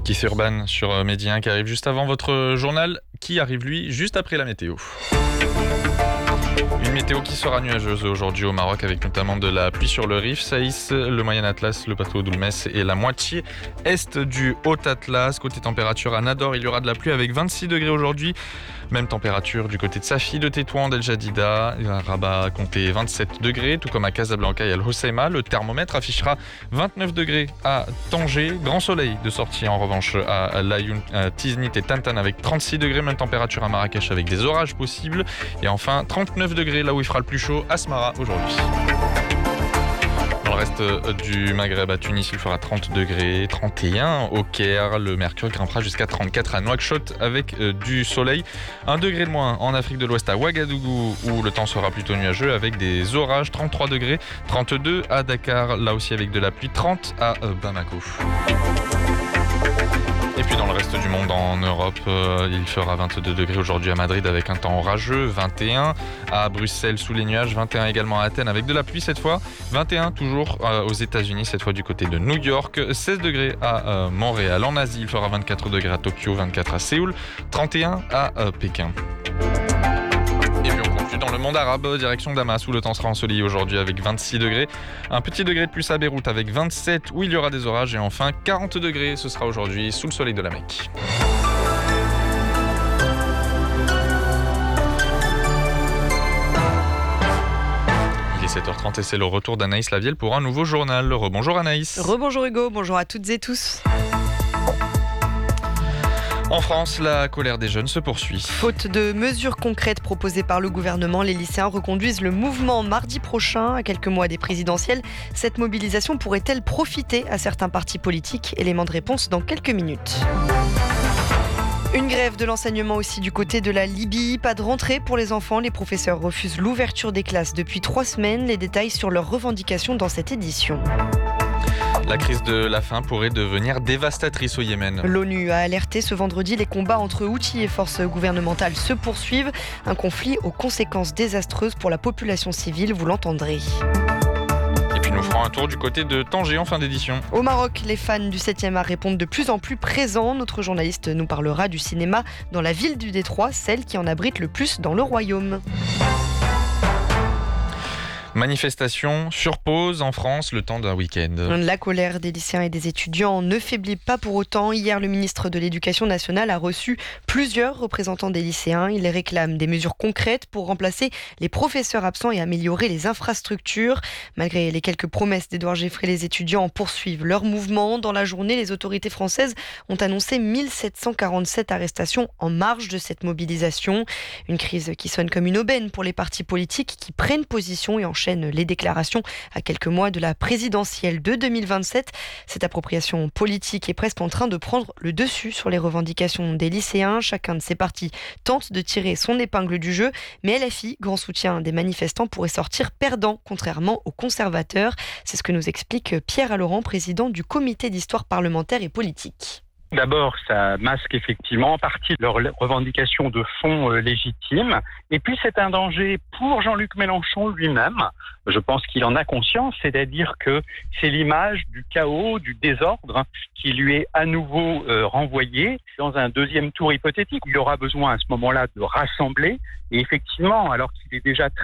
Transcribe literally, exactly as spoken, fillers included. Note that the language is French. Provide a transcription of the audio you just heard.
Kiss Urban sur Midi un qui arrive juste avant votre journal, qui arrive lui juste après la météo. Une météo qui sera nuageuse aujourd'hui au Maroc avec notamment de la pluie sur le Rif, Saïs, le Moyen Atlas, le plateau d'Oulmès et la moitié est du Haut Atlas. Côté température à Nador, il y aura de la pluie avec vingt-six degrés aujourd'hui. Même température du côté de Safi, de Tétouan, d'El Jadida. À Rabat comptait vingt-sept degrés, tout comme à Casablanca et Al Hoceima. Le thermomètre affichera vingt-neuf degrés à Tanger. Grand soleil de sortie en revanche à Laayoune, à Tiznit et Tantan avec trente-six degrés. Même température à Marrakech avec des orages possibles. Et enfin trente-neuf degrés là où il fera le plus chaud à Smara aujourd'hui. Dans le reste du Maghreb, à Tunis, il fera trente degrés, trente et un au Caire. Le mercure grimpera jusqu'à trente-quatre à Nouakchott avec du soleil. un degré de moins en Afrique de l'Ouest à Ouagadougou où le temps sera plutôt nuageux avec des orages. trente-trois degrés, trente-deux à Dakar, là aussi avec de la pluie. trente à Bamako. Et puis dans le reste du monde, en Europe, euh, il fera vingt-deux degrés aujourd'hui à Madrid avec un temps orageux, vingt et un à Bruxelles sous les nuages, vingt et un également à Athènes avec de la pluie cette fois, vingt et un toujours euh, aux États-Unis, cette fois du côté de New York, seize degrés à euh, Montréal. En Asie, il fera vingt-quatre degrés à Tokyo, vingt-quatre à Séoul, trente et un à euh, Pékin. Et puis on conclut dans le monde arabe, direction Damas où le temps sera ensoleillé aujourd'hui avec vingt-six degrés. Un petit degré de plus à Beyrouth avec vingt-sept où il y aura des orages. Et enfin quarante degrés, ce sera aujourd'hui sous le soleil de la Mecque. Il est sept heures trente et c'est le retour d'Anaïs Lavielle pour un nouveau journal. Rebonjour Anaïs. Rebonjour Hugo, bonjour à toutes et tous. En France, la colère des jeunes se poursuit. Faute de mesures concrètes proposées par le gouvernement, les lycéens reconduisent le mouvement mardi prochain. À quelques mois des présidentielles, cette mobilisation pourrait-elle profiter à certains partis politiques ? Élément de réponse dans quelques minutes. Une grève de l'enseignement aussi du côté de la Libye. Pas de rentrée pour les enfants. Les professeurs refusent l'ouverture des classes depuis trois semaines. Les détails sur leurs revendications dans cette édition. La crise de la faim pourrait devenir dévastatrice au Yémen. L'ONU a alerté ce vendredi, les combats entre Houthis et forces gouvernementales se poursuivent. Un conflit aux conséquences désastreuses pour la population civile, vous l'entendrez. Et puis nous ferons un tour du côté de Tanger en fin d'édition. Au Maroc, les fans du septième art répondent de plus en plus présents. Notre journaliste nous parlera du cinéma dans la ville du Détroit, celle qui en abrite le plus dans le royaume. Manifestation sur pause en France le temps d'un week-end. La colère des lycéens et des étudiants ne faiblit pas pour autant. Hier, le ministre de l'Éducation nationale a reçu plusieurs représentants des lycéens. Il réclame des mesures concrètes pour remplacer les professeurs absents et améliorer les infrastructures. Malgré les quelques promesses d'Édouard Geffrey, les étudiants poursuivent leur mouvement. Dans la journée, les autorités françaises ont annoncé mille sept cent quarante-sept arrestations en marge de cette mobilisation. Une crise qui sonne comme une aubaine pour les partis politiques qui prennent position et enchaînent les déclarations à quelques mois de la présidentielle de deux mille vingt-sept. Cette appropriation politique est presque en train de prendre le dessus sur les revendications des lycéens. Chacun de ces partis tente de tirer son épingle du jeu, mais L F I, grand soutien des manifestants, pourrait sortir perdant, contrairement aux conservateurs. C'est ce que nous explique Pierre Alorand, président du comité d'histoire parlementaire et politique. D'abord, ça masque effectivement en partie leurs revendications de fond euh, légitimes. Et puis, c'est un danger pour Jean-Luc Mélenchon lui-même. Je pense qu'il en a conscience, c'est-à-dire que c'est l'image du chaos, du désordre qui lui est à nouveau euh, renvoyée. Dans un deuxième tour hypothétique, il aura besoin à ce moment-là de rassembler. Et effectivement, alors qu'il est déjà très